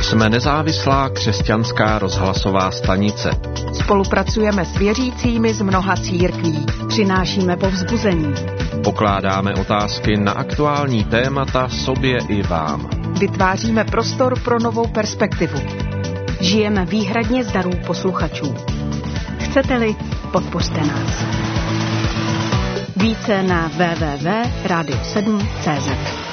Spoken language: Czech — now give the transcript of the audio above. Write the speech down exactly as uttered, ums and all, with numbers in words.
Jsme nezávislá křesťanská rozhlasová stanice. Spolupracujeme s věřícími z mnoha církví. Přinášíme povzbuzení. Pokládáme otázky na aktuální témata sobě i vám. Vytváříme prostor pro novou perspektivu. Žijeme výhradně z darů posluchačů. Chcete-li, podpořte nás. Více na w w w tečka radio sedm tečka c z.